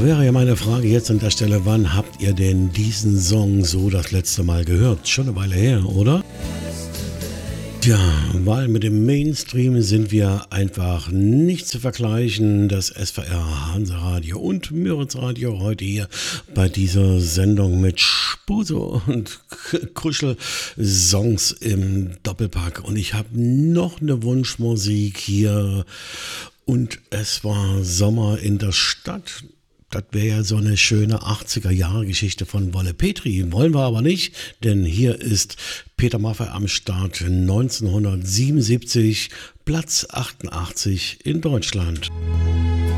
wäre ja meine Frage jetzt an der Stelle, wann habt ihr denn diesen Song so das letzte Mal gehört? Schon eine Weile her, oder? Tja, weil mit dem Mainstream sind wir einfach nicht zu vergleichen. Das SWR Hanseradio und Müritz Radio heute hier bei dieser Sendung mit Spuse und Kuschel-Songs im Doppelpack. Und ich habe noch eine Wunschmusik hier und es war Sommer in der Stadt. Das wäre ja so eine schöne 80er-Jahre-Geschichte von Wolle Petri. Wollen wir aber nicht, denn hier ist Peter Maffay am Start 1977, Platz 88 in Deutschland.